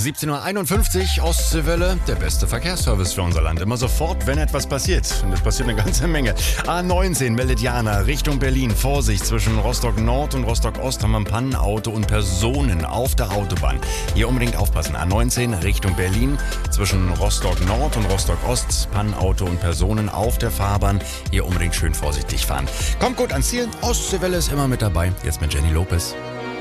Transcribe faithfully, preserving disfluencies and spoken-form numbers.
siebzehn Uhr einundfünfzig, Ostseewelle, der beste Verkehrsservice für unser Land. Immer sofort, wenn etwas passiert. Und es passiert eine ganze Menge. A neunzehn, meldet Jana, Richtung Berlin. Vorsicht, zwischen Rostock Nord und Rostock Ost haben wir ein Pannenauto und Personen auf der Autobahn. Hier unbedingt aufpassen. A neunzehn, Richtung Berlin. Zwischen Rostock Nord und Rostock Ost, Pannenauto und Personen auf der Fahrbahn. Hier unbedingt schön vorsichtig fahren. Kommt gut ans Ziel. Ostseewelle ist immer mit dabei. Jetzt mit Jenny Lopez.